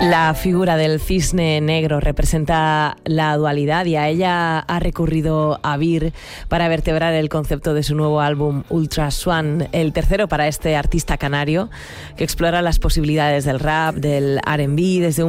La figura del cisne negro representa la dualidad y a ella ha recurrido Abir para vertebrar el concepto de su nuevo álbum Ultra Swan, el tercero para este artista canario que explora las posibilidades del rap, del R&B desde un